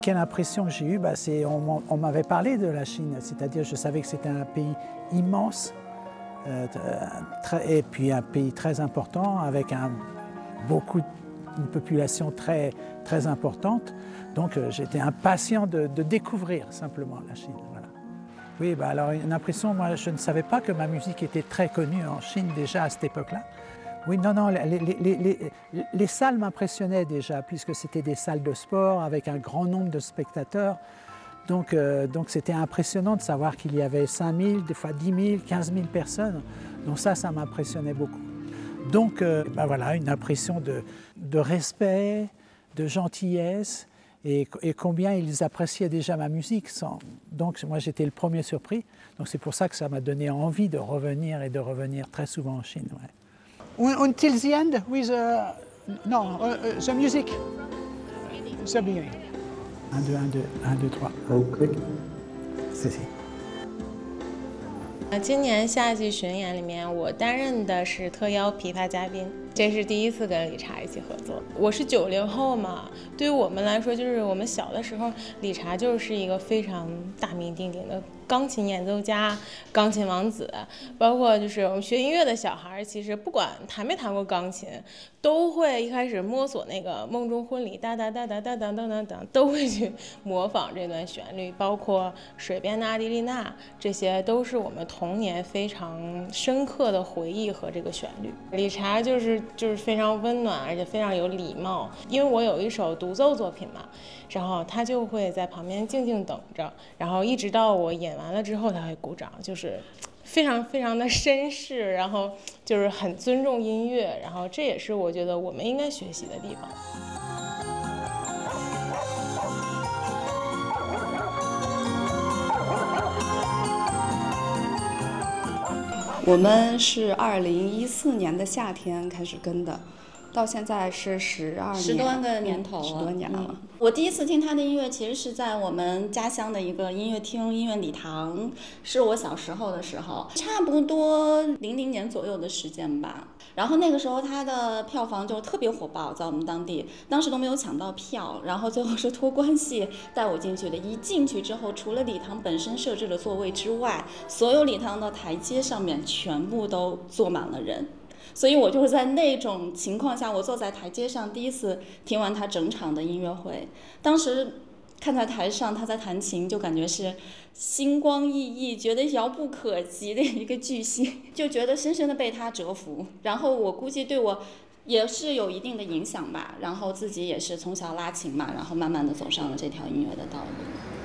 Quelle impression j'ai eue, c'est on m'avait parlé de la Chine, c'est-à-dire je savais que c'était un pays immense et puis un pays très important avec une population très, très importante. Donc j'étais impatient de découvrir simplement la Chine. Voilà. Oui, alors une impression, moi je ne savais pas que ma musique était très connue en Chine déjà à cette époque-là. Oui, non, les salles m'impressionnaient déjà, puisque c'était des salles de sport avec un grand nombre de spectateurs. Donc c'était impressionnant de savoir qu'il y avait 5 000, des fois 10 000, 15 000 personnes. Donc ça m'impressionnait beaucoup. Donc voilà, une impression de respect, de gentillesse, et combien ils appréciaient déjà ma musique. Donc moi j'étais le premier surpris. Donc c'est pour ça que ça m'a donné envie de revenir et de revenir très souvent en Chine. Ouais. Until the end with the music. The beginning. 1, 2, 1, 2, 1, 2, 3. click. 谢谢。 今年夏季巡演里面，我担任的是特邀琵琶嘉宾，这是第一次跟理查一起合作。我是90后嘛，对于我们来说，就是我们小的时候，理查就是一个非常大名鼎鼎的钢琴演奏家、钢琴王子，包括就是我们学音乐的小孩，其实不管弹没弹过钢琴，都会一开始摸索那个《梦中婚礼》哒哒哒哒哒哒哒哒哒，都会去模仿这段旋律，包括《水边的阿迪丽娜》，这些都是我们童年非常深刻的回忆和这个旋律。理查就是非常温暖，而且非常有礼貌。因为我有一首独奏作品嘛，然后他就会在旁边静静等着，然后一直到我演完了之后他会鼓掌，就是非常非常的绅士，然后就是很尊重音乐，然后这也是我觉得我们应该学习的地方。 我们是2014年的夏天开始跟的，到现在是10多个年头了，10多年了。 我第一次听他的音乐，其实是在我们家乡的一个音乐厅、音乐礼堂，是我小时候的时候，差不多00年左右的时间吧。然后那个时候他的票房就特别火爆，在我们当地，当时都没有抢到票，然后最后是托关系带我进去的。一进去之后，除了礼堂本身设置的座位之外，所有礼堂的台阶上面全部都坐满了人。所以我就是在那种情况下，我坐在台阶上，第一次听完他整场的音乐会。当时看在台上他在弹琴，就感觉是星光熠熠，觉得遥不可及的一个巨星，就觉得深深的被他折服。然后我估计对我也是有一定的影响吧，然后自己也是从小拉琴嘛，然后慢慢的走上了这条音乐的道路。